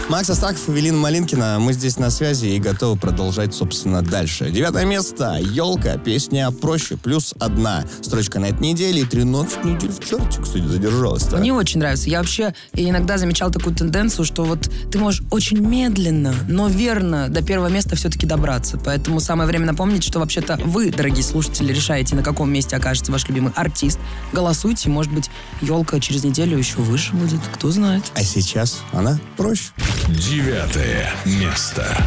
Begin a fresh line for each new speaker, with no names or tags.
Макс Астахов, Эвелина Малинкина. Мы здесь на связи и готовы продолжать, собственно, дальше. 9 место. «Елка». Песня «Проще». Плюс 1 строчка на этой неделе. И 13 недель в чарте, кстати, задержалась.
Мне очень нравится. Я вообще иногда замечал такую тенденцию, что вот ты можешь очень медленно, но верно до первого места все-таки добраться. Поэтому самое время напомнить, что вообще-то вы, дорогие слушатели, решаете, на каком месте окажется ваш любимый артист. Голосуйте, может быть, «Елка» через неделю еще выше будет, кто знает.
А сейчас она проще.
9 место.